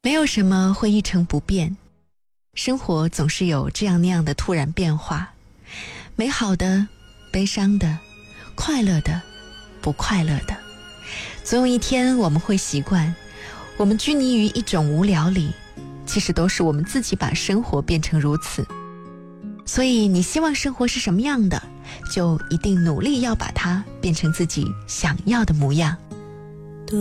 没有什么会一成不变，生活总是有这样那样的突然变化，美好的、悲伤的、快乐的、不快乐的。总有一天我们会习惯，我们拘泥于一种无聊里，其实都是我们自己把生活变成如此。所以你希望生活是什么样的，就一定努力要把它变成自己想要的模样。